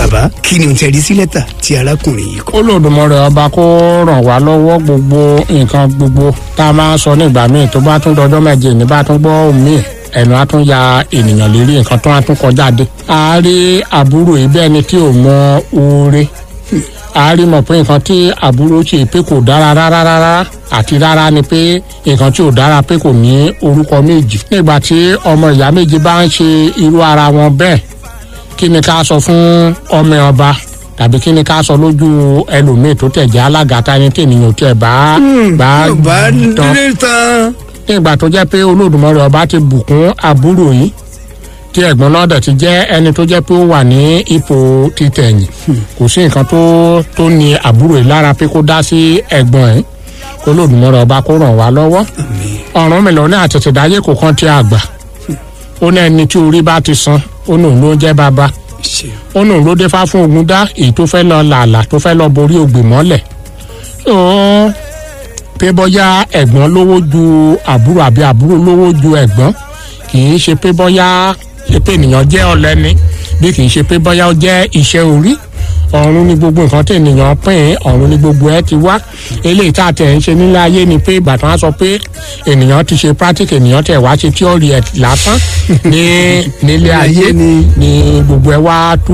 bàbá kí ni o tẹ̀rí sí lẹ́tà tí arákùnrin yìí kọ. Olódùmarè ọba kó ràn wá lọ́wọ́ gbogbo nǹkan gbogbo tá a máa ń sọ nígbà míì tó bá tún dọjọ́ méje ní bá tún gbọ́ míì ẹnu á tún ya ènìyàn lérí nǹkan tó á tún kọjá dé. a rí àbúrò yìí bẹ́ẹ̀ ni tí ò mọ oore a rí mọ̀ pé nǹkan tí àbúrò ṣe pé kò dára rárá àti rárá ni pé nǹkan tí ò dára pé kò ní orúkọ méjì. nígbà tí ọmọ ìyá méjì bá ń ṣe irú ara wọn bẹ́ẹ̀ kí ni ká sọ fún ọmọ ọba tàbí kí ni ká sọ lójú ẹlòmíì tó tẹ̀ jẹ́ alága tani tí ènìyàn tẹ̀ bá tán. nígbà tó jẹ́ pé Olódùmarè ọba ti bùkún àbúrò yìí tí ẹ̀gbọ́n náà dẹ̀ ti jẹ́ ẹni tó jẹ́ pé ó wà ní ipò títẹ̀yìn kò sí nǹkan tó ní àbúrò yìí lára pé kó dá sí ẹ̀gbọ́n ẹ̀ Olódùmarè ọba kó ràn wá lọ́wọ́. Ọ̀rúnmìlà ní àtẹ̀tẹ̀dáyé kò kàn tí àgbà ó ní ẹni tí orí bá ti san ó nù ló jẹ́ bàbá ó nù ló dé fá fún ogun dá èyí tó fẹ́ lọ làálàá tó fẹ́ lọ borí ògbè mọ́lẹ̀ pé bọ́yá ẹ̀gbọ́n lówó ju àbúrò àbí àbúrò lówó ju ẹ̀gbọ́n kì í ṣe pé bọ́yá ṣe pé ènìyàn jẹ́ ọ̀lẹ́ni bí kì í ṣe pé bọ́yá ó jẹ́ iṣẹ́ orí ọ̀run ni gbogbo nǹkan tí ènìyàn pín ọ̀run ni gbogbo ẹ ti wá eléyìí tá a tẹ̀ ń ṣe nílé ayé ni pé ìbátan á sọ pé ènìyàn ti ṣe practice ènìyàn tẹ̀ wá ṣe theory ẹ̀ lásán ní nílé ayé ni gbogbo ẹ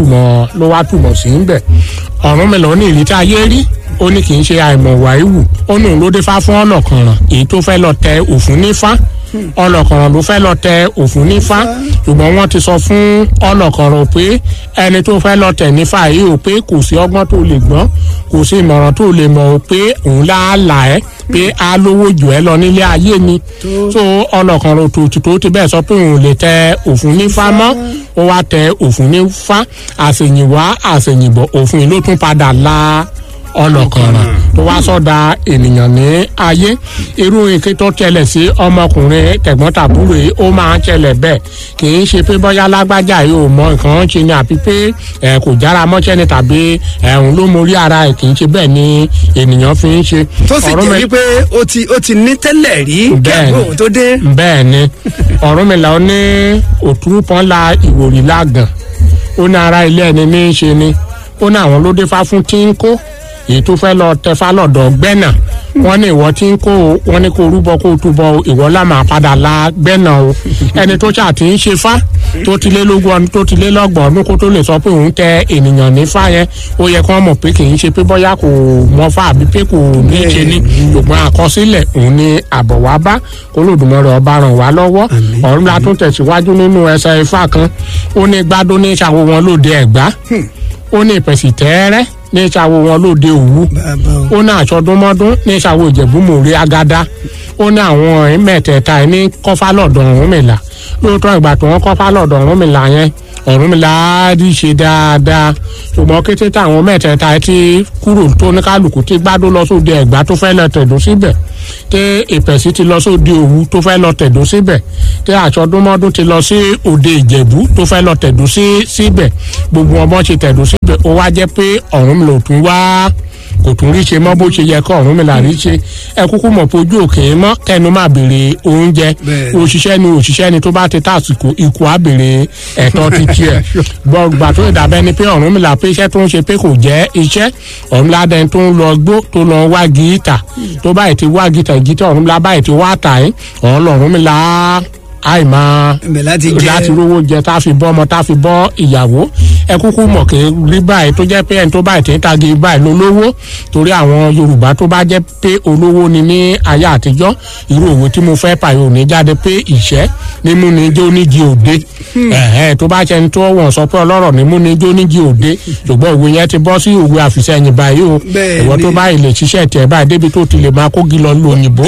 ló wá túmọ̀ sí ń bẹ̀. Ọ̀rúnmìlà ní ìrí tá ayé rí ó ní kì í ṣe àìmọ̀ wàíwù ó nù ló dé fá fún ọlọ́kànràn èyí tó fẹ́ lọ tẹ òfun nífá ọlọ́kànràn ló fẹ́ lọ tẹ òfun nífá ṣùgbọ́n wọ́n ti sọ fún ọlọ́kànràn pé ẹni tó fẹ́ lọ tẹ̀ nífá yìí ò pé kò sí ọgbọ́n tó lè gbọ́n kò sí ìmọ̀ràn tó lè mọ̀ ò pé òun láàlà ẹ́ pé a lówó jù ẹ́ lọ nílé ayé ni so ọlọ́kànràn tó ti bẹ́ẹ̀ sọ pé òun lè tẹ òfun nífá mọ́ ó wá tẹ òfun nífá àṣèyìnwá àṣèyìnbọ̀ òfin ló tún padà la ọlọ́kànràn tó wá sọ́dà ènìyàn ní ayé irú ike tó tẹlẹ̀ sí ọmọkùnrin tẹ̀gbọ́n-tàbúrò yìí ó máa ń tẹlẹ̀ bẹ́ẹ̀ kì í ṣe pé bọ́yá lágbájá yìí ò mọ nǹkan ṣe ni àbí pé kò jára mọ́ṣẹ́ ni tàbí òun ló mórí ara ẹ̀ kì í ṣe bẹ́ẹ̀ ni ènìyàn fi ń ṣe. tó sì jẹ́ wípé ó ti ní tẹ́lẹ̀ rí kẹ́kọ̀ọ́ tó dé. bẹ́ẹ̀ ni Ọ̀rúnmìlà ó ní òtúrúpọ̀n la ìwòrì lágàn ó ní ara ilé ẹni ní í ṣe ni ó ní àwọn ló dé fá fún tí ń kó èyí tó fẹ́ lọ tẹfá lọ́dọ̀ gbẹ́nà wọ́n ní ìwọ tí ń kó o wọ́n ní kó rúbọ kó túbọ̀ ìwọ lámà padà la gbẹ́nà o ẹni tó ṣáà ti ń ṣe fá tó ti lé lógún ọdún tó ti lé lọ́gbọ̀n ọdún kó tó lè sọ pé òun tẹ ènìyàn ní fá yẹn ó yẹ kó mọ̀ pé kì í ṣe pé bọ́yá kò mọ fá àbí pé kò ní í ṣe ní ṣùgbọ́n àkọsílẹ̀ òun ni àbọ̀ wá bá Olódùmarè ọba ràn wá lọ́wọ́ Ọ̀rúnmìlà tún tẹ̀síwájú nínú ẹsẹ̀ Ifá kan ó ní gbádùn ní ìṣàwò wọn lóde Ẹ̀gbá ó ní ìpẹ̀sì tẹ́ẹ́rẹ́ ní ìṣàwò wọn lóde Òwu ó ní àṣọdúnmọ́dún ní ìṣàwò Ìjẹ̀bú-Mòrè Agada ó ní àwọn mẹ́tẹ̀ẹ̀ta ní kọ́fà lọ́dọ̀ Ọ̀rúnmìlà lóòótọ́ ìgbà tó wọ́n kọ́fà lọ́dọ̀ Ọ̀rúnmìlà yẹn Ọ̀rúnmìlà á rí ṣe dáadáa ṣùgbọ́n kété táwọn mẹ́tẹ̀ẹ̀ta ti kúrò tó ní kálukú tí gbádùn lọ sóde Ẹ̀gbá tó fẹ́ lọ tẹ̀dó síbẹ̀ tí ìpẹ̀sì ti lọ sóde Òwu tó fẹ́ lọ tẹ̀dó síbẹ̀ tí àṣọdúnmọ́dún ti lọ sí òde Ìjẹ̀bú tó fẹ́ lọ tẹ̀dó síbẹ̀ gbogbo ọmọ ṣe tẹ̀dó síbẹ̀ ó wá jẹ́ pé Ọ̀rúnmìlà ò tún wá kò tún rí ṣe mọ́ bó ṣe yẹ kó Ọ̀rúnmìlà rí ṣe ẹ kúkú mọ̀ pé ojú òkè mọ́ kẹnu máa béèrè oúnjẹ òṣìṣẹ́ ni tó bá ti tàsìkò ikú á béèrè ẹ̀tọ́ títí ẹ̀ gbọ̀gbà tó ìdàbẹ́ ni pé Ọ̀rúnmìlà pé iṣẹ́ tó ń ṣe pé kò jẹ́ iṣẹ́ Ọ̀rúnmìlà dẹni tó ń lọ gbó tó lọ wá gíítà tó báyìí ti wá gíítà Ọ̀rúnmìlà báyìí ti wá tà ẹ́ Ọ̀rúnmìlà àìmọ̀ láti rówó jẹ tá a fi bọ́ ọmọ tá a fi bọ́ ìyàwó ẹ kúkú mọ̀ kí rí báyìí tó jẹ́ pé ẹni tó báyìí tí ń tagi báyìí lólówó torí àwọn Yorùbá tó bá jẹ́ pé olówó ni ní ayé àtijọ́ irú òwe tí mo fẹ́ pààyò ní jáde pé ìṣẹ́ nímú ni jó níji òde tó bá ṣẹni tó wọ̀n sọ pé ọlọ́rọ̀ nímú ni jó níji òde ṣùgbọ́n òwe yẹn ti bọ́ sí òwe àfìsẹ́yìn báyìí o ìwọ tó báyìí lè ṣiṣẹ́ tiẹ̀ báyìí débi tó ti lè máa kógi lọ lu òyìnbó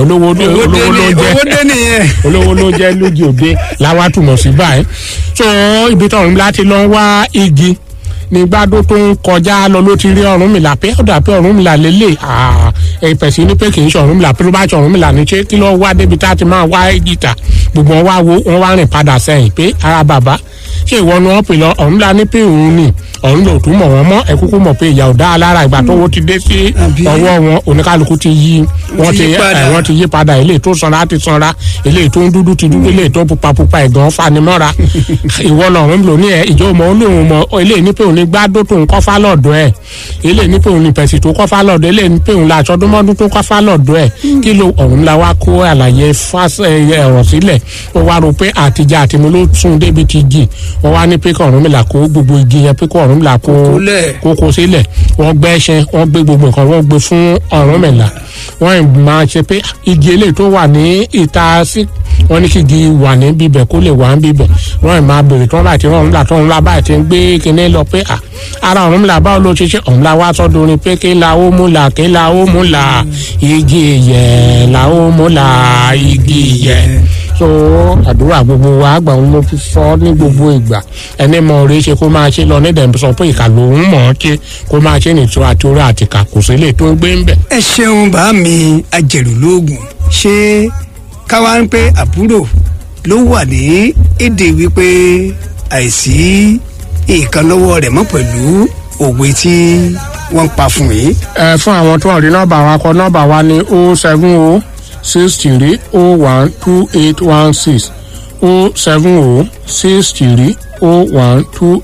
olówó ló jẹ́ lójú òde làwa túmọ̀ sí báyìí so ibi tí Ọ̀rúnmìlà ti lọ wá igi ní gbádùn tó ń kọjá lọ ló ti rí Ọ̀rúnmìlà pé ọ̀dà pé Ọ̀rúnmìlà lélẹ̀ ìpẹ̀sì ní pé kì í ṣe Ọ̀rúnmìlà pé ló bá ṣe Ọ̀rúnmìlà ní ṣé kí ló wá débi tá a ti máa wá igi tà gbogbo wọn wá rìn padà sẹ́yìn pé ara bàbá ṣé ìwọ ni wọ́n pè lọ Ọ̀rúnmìlà ní pé òun ni ọ̀run lò tún mọ̀ wọ́n mọ́ ẹ kúkú mọ̀ pé ìyà ò dá lára ìgbà tó wọ́n ti dé sí ọwọ́ wọn oníkálukú ti yí wọ́n ti yí padà eléyìí tó sanra ti sanra eléyìí tó ń dúdú ti dúdú eléyìí tó pupa ẹ̀gàn fanimọ́ra ìwọ lọ́run lò ní ẹ ìjọ mọ olóhùn mọ eléyìí ní pé òun ní gbádùn tó ń kọ́fà lọ́dọ̀ ẹ̀ eléyìí ní pé òun ní pẹ̀sì tó kọ́fà lọ́dọ̀ eléyìí ní pé òun la aṣọ́dúnmọ́dún tó kọ́fà lọ́dọ̀ ẹ̀ kí ló ọ̀run la wá kó àlàyé ọ̀rọ̀ sílẹ̀ ó wá rò pé àtijọ́ àtìmú ló tún débi ti jì wọ́n wá ní pé kí Ọ̀rúnmìlà kó gbogbo igi yẹn pé kí Ọ̀rúnmìlà kó sílẹ̀ wọ́n gbẹ́ ẹṣin wọ́n gbé gbogbo nǹkan wọ́n gbé fún Ọ̀rúnmìlà wọ́n máa ṣe pé igi eléyìí tó wà ní ìta sí wọ́n ní kí igi wà ní bíbẹ̀ kó lè wà ní bíbẹ̀ wọ́n máa bèrè tó ń bá ti Ọ̀rúnmìlà tó ń lá báyìí ti ń gbé kinní lọ pé ara Ọ̀rúnmìlà báwo ló ṣe ṣe Ọ̀rúnmìlà wá sọ́dọ̀ orin pé kí la ó mú la kí la ó mú la igi ìyẹ̀ la ó mú la igi ìyẹ̀ so àdúrà gbogbo wa àgbà ń mo fi sọ ní gbogbo ìgbà ẹni mọ orí ṣe kó máa ṣe lọ ní dẹ̀m sọ pé ìkà lòún mọ̀ ọ́n ṣe kó máa ṣe nìtú àti orí àtìkà kò sí lè tó ń gbé ń bẹ̀. ẹ ṣeun bá mi ajẹ̀rù lóògùn ṣé káwá ń pé àbúrò ló wà ní èdè wípé àìsí nǹkan lọ́wọ́ rẹ̀ mọ́ pẹ̀lú òwe tí wọ́n ń pa fún yìí. fún àwọn tó ń rí nọ́mbà wa kọ nọ́mbà wa ní 070 63 01 2816 070 63 01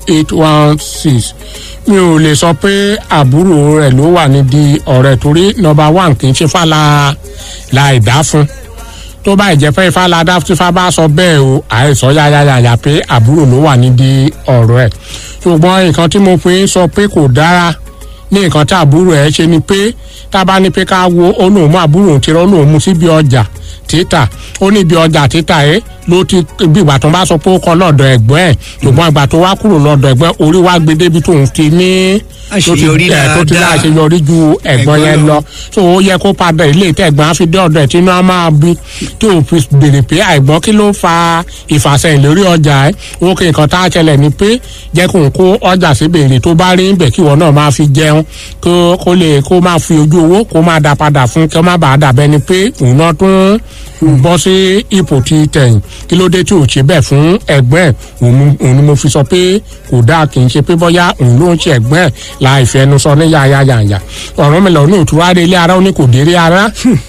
2816 mi ò lè sọ pé àbúrò rẹ̀ ló wà nídìí ọ̀rẹ́ torí nọ́mbà 1 kì í ṣe fàlà láì dá fún tó bá ìjẹ́ pé ìfàlà dá tí fà bá sọ bẹ́ẹ̀ o àìsọ yáyáyáyá pé àbúrò ló wà nídìí ọ̀rọ̀ ẹ̀ ṣùgbọ́n nǹkan tí mo fi ń sọ pé kò dára ní nǹkan tí àbúrò ẹ̀ ṣe ni pé tá a bá ní pé ká wo olóòmù àbúrò tí olóòmù mú síbi ọjà títà ó ní ibi ọjà títà ẹ ló ti bí ìgbà tó bá sọ pé ó kọ lọ́dọ̀ ẹ̀gbọ́n ẹ̀ ṣùgbọ́n ìgbà tó wá kúrò lọ́dọ̀ ẹ̀gbọ́n orí wá gbé débi tóun ti ní tó ti ní àṣeyọrí ju ẹ̀gbọ́n yẹn lọ tó ó yẹ kó padà ilé ìtẹ̀gbọ́n á fi dé ọ̀dọ̀ ẹ̀ tí inú á máa bí tí ò fi béèrè pé àìgbọ́n kí ló fa ìfàsẹ́yìn lórí ọjà ẹ̀ ó kí nǹkan tá a ṣẹlẹ̀ ni pé jẹ́ kó ń kó ọjà sí béèrè tó bá rí ibẹ̀ kí ìwọ náà máa fi jẹun kó máa fi ojú owó kó máa dá padà fún kí ó má bàa dàbẹ́ ni pé òun náà tún bọ́ sí ipò ti tẹ̀yìn kí ló dé tí ò ṣe bẹ́ẹ̀ fún ẹ̀gbọ́n ẹ̀ òun ni mo fi sọ pé kò dáa kì í ṣe pé bọ́yá òun ló ń ṣe ẹ̀gbọ́n ẹ̀ láì fẹnu sọ ní yáyáyáyá Ọ̀rúnmìlà ní òtún wá dé ilé ara ó ní kò déré ara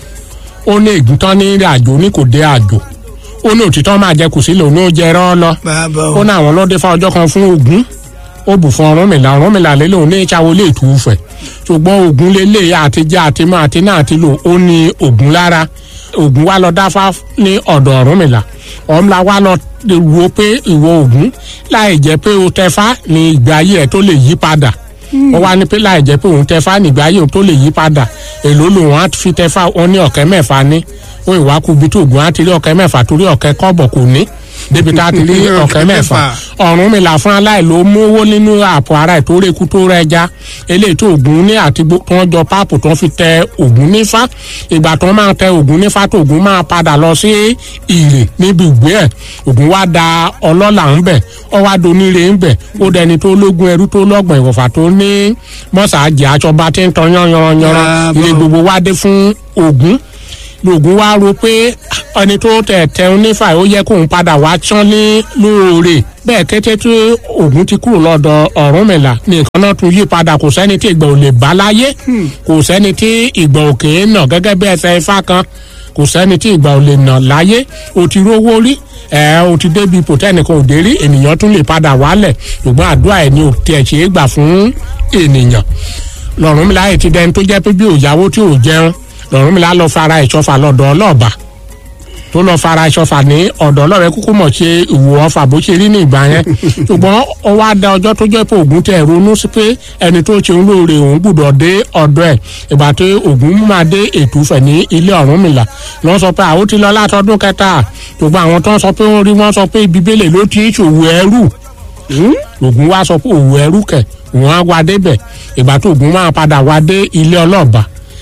ó ní ègúntán ní àjò ó ní kò dé àjò ó ní òtítọ́ máa jẹ kù sílẹ̀ òun ó jẹ rọ́ lọ ó ní àwọn lọ́dẹ fún ọjọ́ kan fún Ògún ó bù fún Ọ̀rúnmìlà lélẹ̀ òun ní ìṣàwọ̀ lè tù ú fẹ̀ ṣùgbọ́n Ògún lélẹ̀ àtijọ́ àtimọ́ àti náà ti lò ó ní Ògún lára Ògún wá lọ dáfá ní ọ̀dọ̀ Ọ̀rúnmìlà Ọ̀rúnmìlà wá lọ wo pé ìwọ Ògún láì jẹ́ pé o tẹfá ní ìgbà ayé ẹ̀ tó lè yí padà wọ́n wá ní pé láì jẹ́ pé òun tẹfá ní ìgbà ayé ẹ̀ tó lè yí padà èló lòun á fi tẹfá wọn ní ọ̀kẹ́ mẹ́fà ní ó ìwà kúbi tó Ògún á ti rí ọ̀kẹ́ mẹ́fà torí ọ̀kẹ́ kọ́bọ̀ kò ní débi tá a ti rí ọ̀kẹ́ mẹ́fà Ọ̀rúnmìlà fún aláì ló mú owó nínú àpò ara ẹ̀ tó rékú tó rẹja eléyìí tó Ògún ní àti tó ń jọ páàpù tó ń fi tẹ Ògún nífá ìgbà tó máa tẹ Ògún nífá tó Ògún máa padà lọ sí Ìrè níbi ìgbé ẹ̀ Ògún wá da ọlọ́lá ń bẹ̀ ọ wá doníire ń bẹ̀ ó dẹni tó lógún ẹrú tó lọ́gbọ̀n ìwọ̀fà tó ní mọ́sàájì aṣọba tí ń tan yánranyanran ilé gbogbo wá dé fún Ògún lògùn wá ro pé ẹni tó tẹ̀tẹ̀ nífà ó yẹ kóun padà wá tán ní lóore bẹ́ẹ̀ kété tí Ògún ti kúrò lọ́dọ̀ Ọ̀rúnmìlà nìkan náà tún yí padà kò sẹ́ni tí ìgbà ò lè bá láyé kò sẹ́ni tí ìgbà òkè nà gẹ́gẹ́ bí ẹsẹ̀ ifá kan kò sẹ́ni tí ìgbà ò lè nà láyé o ti rówó rí o ti débi ipò tẹ́nìkan ò dé rí ènìyàn tún lè padà wálẹ̀ ṣùgbọ́n àdúrà ẹ̀ ni ò tiẹ̀ ṣe é gbà fún ènìyàn l'Ọ̀rúnmìlà yìí ti dẹni tó jẹ́ pé bí òyàwó tí ò jẹun l'Ọ̀rúnmìlà lọ fara ìṣọ̀fà lọ́dọ̀ ọlọ́ọ̀bà tó lọ fara ìṣọ̀fà ní ọ̀dọ̀ ọlọ́rẹ̀ kúkú mọ̀ ṣe ìwò ọ̀fà bó ṣe rí ní ìgbà yẹn ṣùgbọ́n ó wá da ọjọ́ tó jẹ́ pé Ògún tẹ̀ ronú sí pé ẹni tó ṣe ń lóore òun gbúdọ̀ dé ọ̀dọ̀ ẹ̀ ìgbà tó Ògún máa dé Ètùfẹ̀ ní ilé Ọ̀rúnmìlà lọ́n sọ pé àwọn ti lọ látọdún kẹta ṣùgbọ́n àwọn tó ń sọ pé wọ́n rí wọ́n sọ pé ibi bẹ́lẹ̀ ló ti ṣòwò ẹrú Ògún wá sọ pé òwò ẹrú kẹ̀ òun á wá débẹ̀ ìgbà tó Ògún máa padà wá dé ilé ọlọ́ọ̀bà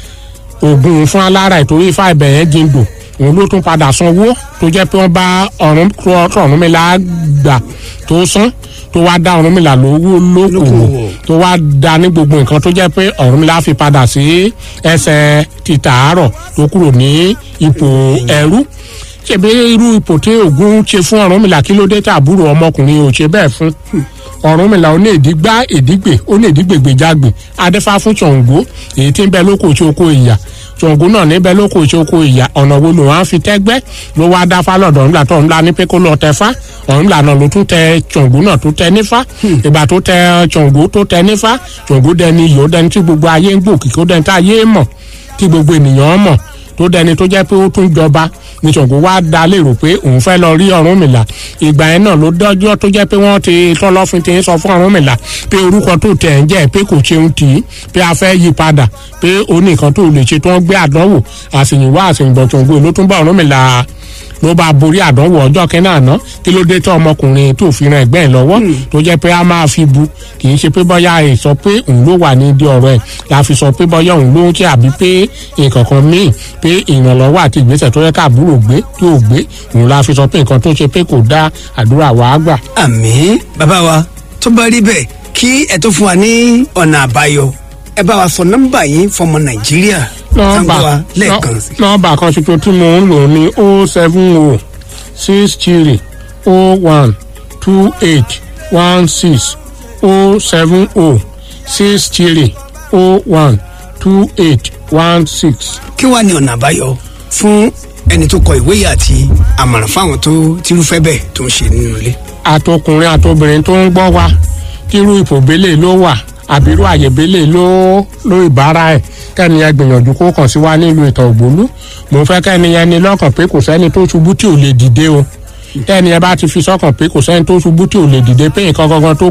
Ògún fún alára ìtòrí ifá ibẹ̀ yẹn jíndò òun ló tún padà sanwó tó jẹ́ pé wọ́n bá Ọ̀rúnmìlà gbà tó san tó wá dá Ọ̀rúnmìlà lówó lókòwò tó wá dá ní gbogbo nǹkan tó jẹ́ pé Ọ̀rúnmìlà fi padà sí ẹsẹ̀ títàárọ̀ tó kúrò ní ipò ẹrú ṣebí irú ipò tí Ògún ṣe fún Ọ̀rúnmìlà kí ló dé tí àbúrò ọmọkùnrin ò ṣe bẹ́ẹ̀ fún Ọ̀rúnmìlà ó ní èdígbá èdígbè ó ní èdígbègbèjágbè adéfá fún Ṣàngó èyí tí ń bẹ lóko tí oko ìyà Ṣàngó náà níbẹ̀ lóko tí oko ìyà ọ̀nà wo lòun á fi tẹ́gbẹ́ ló wá dáfá lọ́dọ̀ ńlá tó ńlá ní pé kó lọ tẹfá Ọ̀rúnmìlà náà ló tún tẹ Ṣàngó náà tó tẹ nífá ìgbà tó tẹ Ṣàngó tó tẹ nífá Ṣàngó dẹni iyọ̀ dẹni tí gbogbo ayé ń gbòkì kó dẹni tí ayé mọ̀ tí gbogbo ènìyàn mọ̀ tó dẹni tó jẹ́ pé ó tún jọba ní Ṣàngó wá dá lérò pé òun fẹ́ lọ rí Ọ̀rúnmìlà ìgbà yẹn náà ló dọ́jọ́ tó jẹ́ pé wọ́n ti tọ́lọ́fin ti ń sọ fún Ọ̀rúnmìlà pé orúkọ tó tẹ̀ ń jẹ́ pé kò ṣeun tì í pé a fẹ́ yí padà pé ó ní nǹkan tó lè ṣe tó ń gbé àdánwò àsìyìnwá àsìyìnbọ̀ Ṣàngó ló tún bá Ọ̀rúnmìlà ló bá borí àdánwò ọjọ́ kẹ́nà àná kí ló dé tó ọmọkùnrin tó fi ran ẹ̀gbẹ́ ẹ̀ lọ́wọ́ tó jẹ́ pé a máa fi bu kì í ṣe pé bọ́yá ẹ̀ sọ pé òun ló wà ní ìdí ọ̀rọ̀ ẹ̀ la fi sọ pé bọ́yá òun ló ń ṣe àbí pé nǹkan kan míì pé ìrànlọ́wọ́ àti ìgbésẹ̀ tó yẹ káàbúrò gbé tó gbé òun la fi sọ pé nǹkan tó ṣe pé kò dá àdúrà wa gbà. àmín bàbá wa tó bá rí bẹ́ẹ̀ kí ẹ tó fún wa ní ọ̀nà àbáyọ ẹ bá wa sọ nọ́mbà yín fọmọ Nàìjíríà nọ́mbà kan ṣoṣo tí mo ń lò ní 070 63 01 2816 070 63 01 2816. kí wàá ní ọ̀nà àbáyọ fún ẹni tó kọ ìwé yìí àti àmọ̀ràn fáwọn tó tírúfẹ́ bẹ́ẹ̀ tó ń ṣe nínú ilé. àtọkùnrin àtobìnrin tó ń gbọ́ wa kírú ipò bẹ́lẹ̀ ló wà àbírú àyèbélé ló ìbára ẹ̀ kẹ́ni ẹ gbìyànjú kó kàn sí wa nílùú Ìtàn Ògbólú mo fẹ́ kẹ́ni ẹ ní lọ́kàn pé kò sẹ́ni tó ṣubú tí ò lè dìde o kẹ́ni ẹ bá ti fi sọ́kàn pé kò sẹ́ni tó ṣubú tí ò lè dìde pé nǹkan gangan tó